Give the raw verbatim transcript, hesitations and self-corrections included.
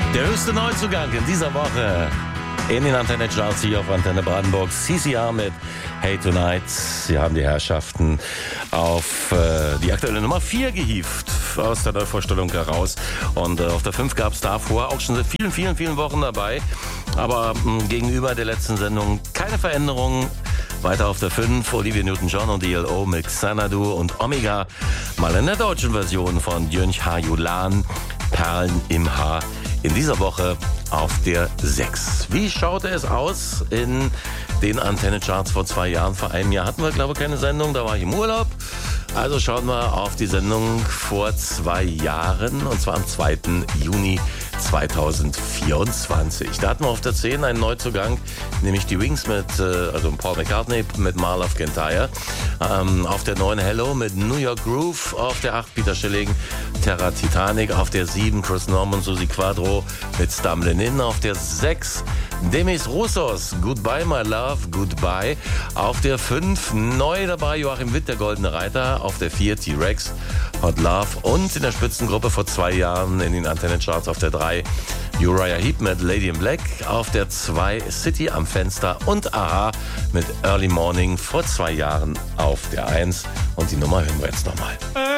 Der höchste Neuzugang in dieser Woche in den Antenne Charts hier auf Antenne Brandenburg. C C R mit Hey Tonight. Sie haben die Herrschaften auf äh, die aktuelle Nummer vier gehievt aus der Neuvorstellung heraus. Und äh, auf der fünf gab es davor auch schon seit vielen, vielen, vielen Wochen dabei. Aber mh, gegenüber der letzten Sendung keine Veränderungen. Weiter auf der fünf Olivia Newton-John und D L O mit Xanadu und Omega. Mal in der deutschen Version von Jönch Hajulan, Perlen im Haar. In dieser Woche auf der sechs. Wie schaute es aus in den Antenne-Charts vor zwei Jahren? Vor einem Jahr hatten wir, glaube ich, keine Sendung, da war ich im Urlaub. Also schauen wir auf die Sendung vor zwei Jahren, und zwar am zweiten Juni zweitausendvierundzwanzig. Da hatten wir auf der zehn einen Neuzugang, nämlich die Wings mit, also Paul McCartney mit Marl of Kintyre. Ähm, auf der neun Hello mit New York Groove. Auf der acht Peter Schilling, Terra Titanic. Auf der sieben Chris Norman, Susi Quadro mit Stumblin' In. Auf der sechs Demis Roussos, Goodbye My Love, Goodbye. Auf der fünf neu dabei Joachim Witt, der Goldene Reiter. Auf der vier T-Rex, Hot Love. Und in der Spitzengruppe vor zwei Jahren in den Antenne-Charts auf der drei Uriah Heep mit Lady in Black. Auf der zwei City am Fenster und Aha mit Early Morning vor zwei Jahren auf der eins. Und die Nummer hören wir jetzt nochmal.